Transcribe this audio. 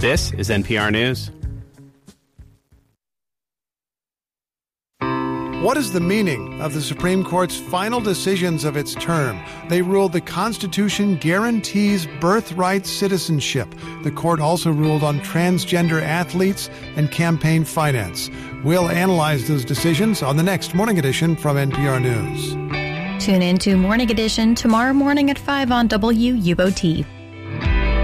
This is NPR News. What is the meaning of the Supreme Court's final decisions of its term? They ruled the Constitution guarantees birthright citizenship. The court also ruled on transgender athletes and campaign finance. We'll analyze those decisions on the next Morning Edition from NPR News. Tune in to Morning Edition tomorrow morning at 5 on WUOT.